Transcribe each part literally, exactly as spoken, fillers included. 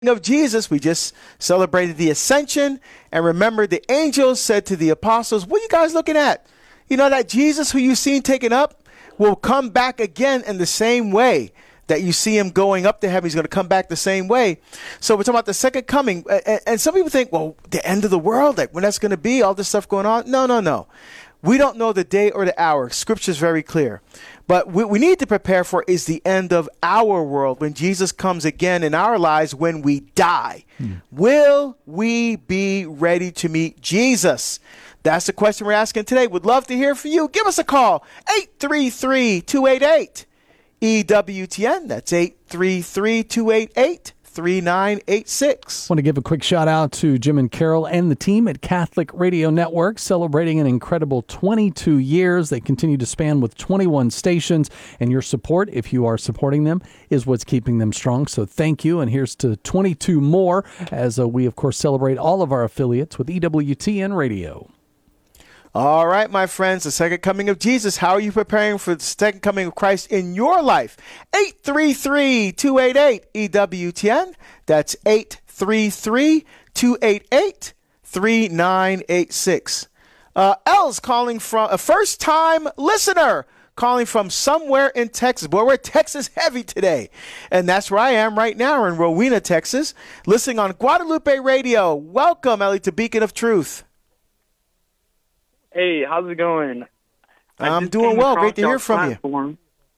of Jesus, we just celebrated the ascension. And remember, the angels said to the apostles, what are you guys looking at? You know, that Jesus who you've seen taken up will come back again in the same way that you see him going up to heaven. He's going to come back the same way. So we're talking about the second coming. And, and some people think, well, the end of the world, like when that's going to be, all this stuff going on. No, no, no. We don't know the day or the hour. Scripture is very clear. But what we need to prepare for is the end of our world, when Jesus comes again in our lives, when we die. Hmm. Will we be ready to meet Jesus? That's the question we're asking today. Would love to hear from you. Give us a call, eight three three, two eight eight, E W T N. That's eight three three, two eight eight, three nine eight six. I want to give a quick shout out to Jim and Carol and the team at Catholic Radio Network, celebrating an incredible twenty-two years. They continue to span with twenty-one stations, and your support, if you are supporting them, is what's keeping them strong. So thank you, and here's to twenty-two more as uh, we, of course, celebrate all of our affiliates with E W T N Radio. All right, my friends, the second coming of Jesus. How are you preparing for the second coming of Christ in your life? eight three three, two eight eight, E W T N. That's eight three three, two eight eight, three nine eight six. Uh, L's calling from a first-time listener, calling from somewhere in Texas. Boy, we're Texas heavy today. And that's where I am right now in Rowena, Texas, listening on Guadalupe Radio. Welcome, Ellie, to Beacon of Truth. Hey, how's it going? I'm doing well. Great to hear from platform. you.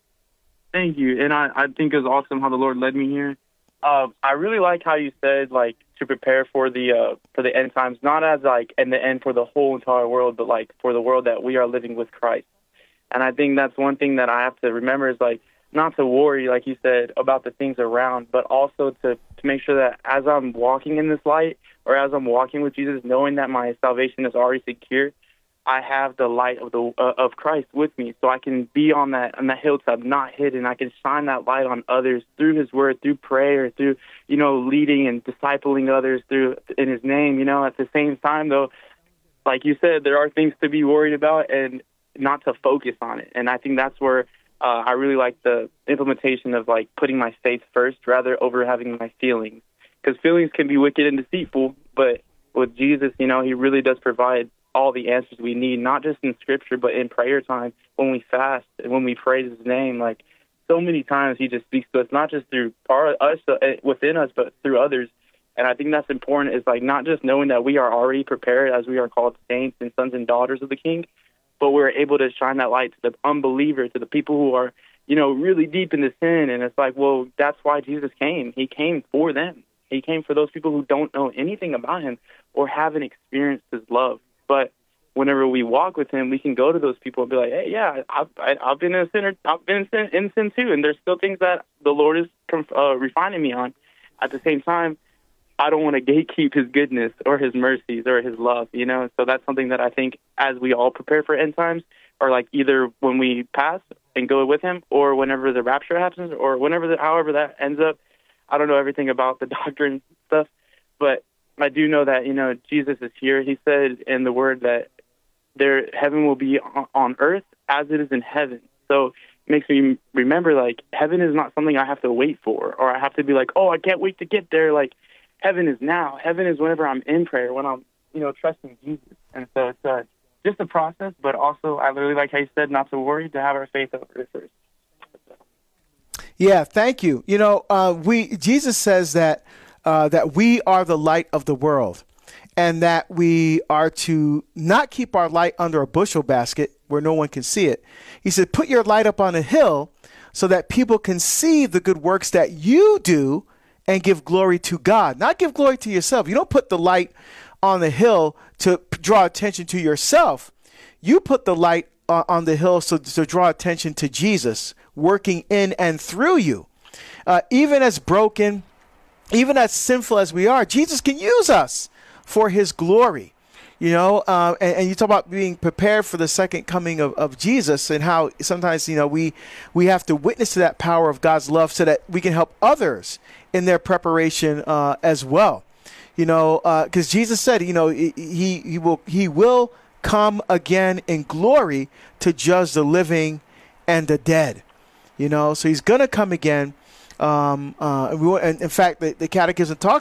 Thank you. And I, I think it's awesome how the Lord led me here. Uh, I really like how you said, like, to prepare for the uh, for the end times, not as, like, in the end for the whole entire world, but, like, for the world that we are living with Christ. And I think that's one thing that I have to remember is, like, not to worry, like you said, about the things around, but also to, to make sure that as I'm walking in this light or as I'm walking with Jesus, knowing that my salvation is already secure, I have the light of the uh, of Christ with me, so I can be on that on that hilltop, not hidden. I can shine that light on others through His Word, through prayer, through you know leading and discipling others through in His name. You know, at the same time, though, like you said, there are things to be worried about and not to focus on it. And I think that's where uh, I really like the implementation of like putting my faith first, rather over having my feelings, because feelings can be wicked and deceitful. But with Jesus, you know, He really does provide all the answers we need, not just in Scripture, but in prayer time, when we fast and when we praise His name. Like, so many times He just speaks to us, not just through our, us uh, within us, but through others. And I think that's important, is like not just knowing that we are already prepared as we are called saints and sons and daughters of the King, but we're able to shine that light to the unbeliever, to the people who are, you know, really deep into sin. And it's like, well, that's why Jesus came. He came for them. He came for those people who don't know anything about Him or haven't experienced His love. But whenever we walk with Him, we can go to those people and be like, hey, yeah, I've, I, I've been in sin, I've been in sin, in sin too, and there's still things that the Lord is uh, refining me on. At the same time, I don't want to gatekeep His goodness or His mercies or His love, you know? So that's something that I think as we all prepare for end times, or like either when we pass and go with Him, or whenever the rapture happens, or whenever, the, however that ends up. I don't know everything about the doctrine stuff, but I do know that, you know, Jesus is here. He said in the Word that there heaven will be on earth as it is in heaven. So it makes me remember, like, heaven is not something I have to wait for, or I have to be like, oh, I can't wait to get there. Like, heaven is now. Heaven is whenever I'm in prayer, when I'm, you know, trusting Jesus. And so it's uh, just a process, but also I really like how you said not to worry, to have our faith over it first. Yeah, thank you. You know, uh, we Jesus says that Uh, that we are the light of the world, and that we are to not keep our light under a bushel basket where no one can see it. He said, put your light up on a hill so that people can see the good works that you do and give glory to God, not give glory to yourself. You don't put the light on the hill to p- draw attention to yourself. You put the light uh, on the hill so to draw attention to Jesus working in and through you. Uh, even as broken, even as sinful as we are, Jesus can use us for His glory, you know, uh, and, and you talk about being prepared for the second coming of, of Jesus, and how sometimes, you know, we, we have to witness to that power of God's love so that we can help others in their preparation uh, as well, you know, because uh, Jesus said, you know, he, he will, he will come again in glory to judge the living and the dead, you know, so He's going to come again. Um, uh, and we, and in fact, the, the Catechism talks